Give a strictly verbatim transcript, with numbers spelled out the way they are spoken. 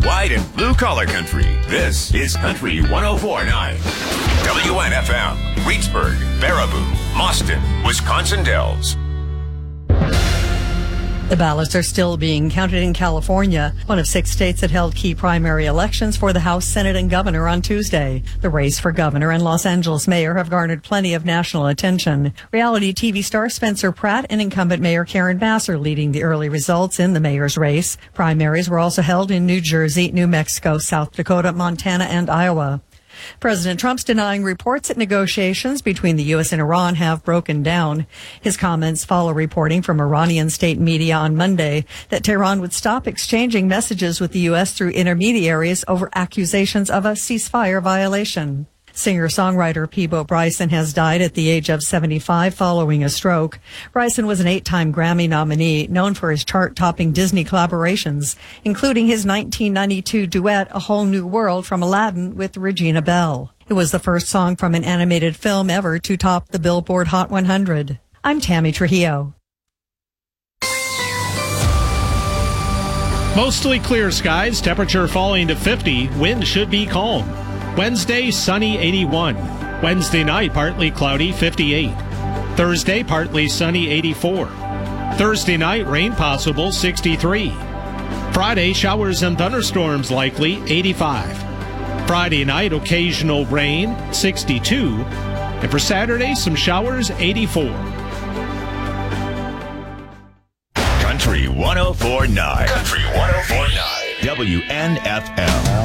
white and blue collar country. This is Country one oh four point nine. W N F M, Reedsburg, Baraboo, Mauston, Wisconsin Dells. The ballots are still being counted in California, one of six states that held key primary elections for the House, Senate, and governor on Tuesday. The race for governor and Los Angeles mayor have garnered plenty of national attention. Reality T V star Spencer Pratt and incumbent Mayor Karen Bass are leading the early results in the mayor's race. Primaries were also held in New Jersey, New Mexico, South Dakota, Montana, and Iowa. President Trump's denying reports that negotiations between the U S and Iran have broken down. His comments follow reporting from Iranian state media on Monday that Tehran would stop exchanging messages with the U S through intermediaries over accusations of a ceasefire violation. Singer-songwriter Peabo Bryson has died at the age of seventy-five following a stroke. Bryson was an eight-time Grammy nominee, known for his chart-topping Disney collaborations, including his nineteen ninety-two duet, A Whole New World from Aladdin with Regina Bell. It was the first song from an animated film ever to top the Billboard Hot one hundred. I'm Tammy Trujillo. Mostly clear skies, temperature falling to fifty, wind should be calm. Wednesday, sunny, eighty-one. Wednesday night, partly cloudy, fifty-eight. Thursday, partly sunny, eighty-four. Thursday night, rain possible, sixty-three. Friday, showers and thunderstorms likely, eighty-five. Friday night, occasional rain, sixty-two. And for Saturday, some showers, eighty-four. Country one oh four point nine. Country one oh four point nine. W N F M.